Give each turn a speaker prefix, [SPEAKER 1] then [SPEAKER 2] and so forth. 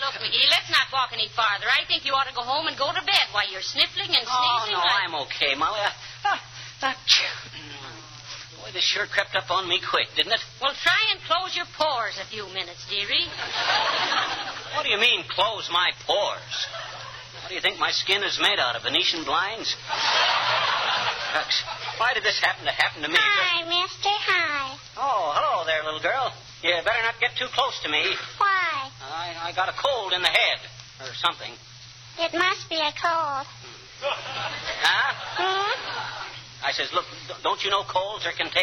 [SPEAKER 1] look, McGee, let's not walk any farther. I think you ought to go home and go to bed while you're sniffling and sneezing.
[SPEAKER 2] Oh, no, I'm okay, Molly. Boy, this sure crept up on me quick, didn't it?
[SPEAKER 1] Well, try and close your pores a few minutes, dearie.
[SPEAKER 2] What do you mean, close my pores? What do you think my skin is made out of, Venetian blinds? Shucks, why did this happen to me?
[SPEAKER 3] Hi, mister. Hi.
[SPEAKER 2] Oh, hello there, little girl. You better not get too close to me.
[SPEAKER 3] Why?
[SPEAKER 2] I got a cold in the head, or something.
[SPEAKER 3] It must be a cold.
[SPEAKER 2] Huh?
[SPEAKER 3] Hmm?
[SPEAKER 2] I says, look, don't you know colds are contagious?